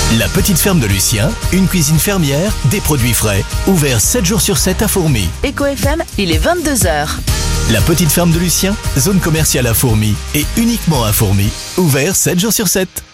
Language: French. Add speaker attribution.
Speaker 1: La petite ferme de Lucien, une cuisine fermière, des produits frais, ouvert 7 jours sur 7 à Fourmi.
Speaker 2: Éco FM, il est 22h.
Speaker 1: La petite ferme de Lucien, zone commerciale à Fourmi et uniquement à Fourmi, ouvert 7 jours sur 7.